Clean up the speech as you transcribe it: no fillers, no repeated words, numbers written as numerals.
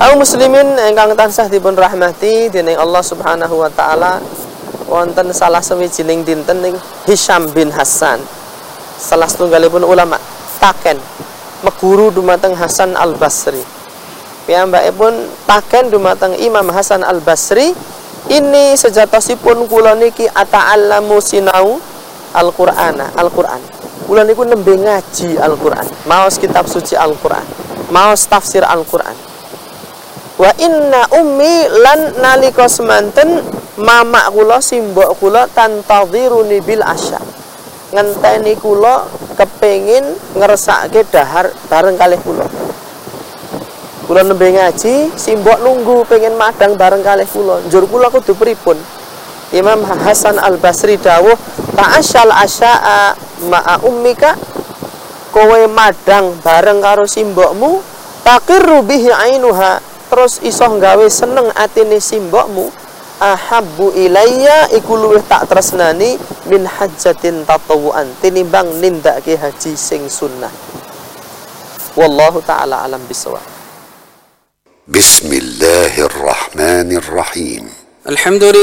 Kaum muslimin ingkang tansah dipun rahmati dening Allah Subhanahu wa taala, wonten salah sawijining dinten ning Hisham bin Hasan, salah setunggalipun ulama taken meguru dumateng Hasan Al-Basri. Piyambakipun taken dumateng Imam Hasan Al-Basri, ini sejatosipun kula niki ata'allamu sinau Al-Qur'ana, Al-Qur'an. Kula niku nembe ngaji Al-Qur'an, maos kitab suci Al-Qur'an, maos tafsir Al-Qur'an. Wa inna ummi lan nalika semanten mamak kula simbok kula tantadhiruni bil asya. Ngenteni kula kepengin ngersake dahar bareng kalih kula. Kula nembe ngaji, simbok nunggu pengen madang bareng kalih kula. Njur kula kudu pripun? Imam Hasan Al-Basri dawuh, ta'asyal asya'a ma'a ummika, kowe madang bareng karo simbokmu, taqirru bihi ainuha, terus iso gawe seneng atine simbokmu, ahabbu ilayya iku luwih tak tresnani min hajjatin tatawuan, tinimbang nindakake haji sing sunnah. Wallahu taala alam bisawab. Bismillahirrahmanirrahim. Alhamdulillah.